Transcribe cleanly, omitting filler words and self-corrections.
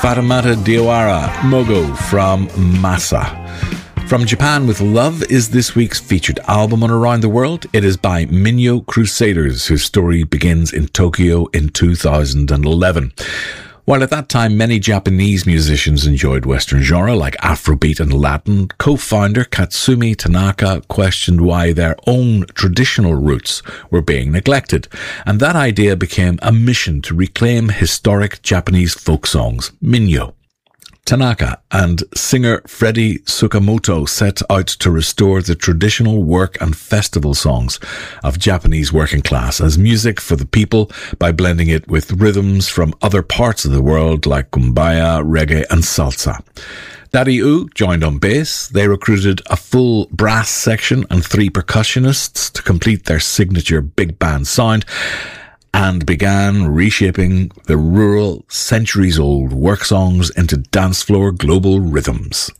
Fatamata Diawara Mogo from Masa. From Japan with Love is this week's featured album on Around the World. It is by Minyo Crusaders, whose story begins in Tokyo in 2011. While at that time many Japanese musicians enjoyed Western genre like Afrobeat and Latin, co-founder Katsumi Tanaka questioned why their own traditional roots were being neglected, and that idea became a mission to reclaim historic Japanese folk songs, Minyo. Tanaka and singer Freddie Tsukamoto set out to restore the traditional work and festival songs of Japanese working class as music for the people by blending it with rhythms from other parts of the world like kumbaya, reggae and salsa. Daddy U joined on bass. They recruited a full brass section and 3 percussionists to complete their signature big band sound, and began reshaping the rural, centuries-old work songs into dance floor global rhythms.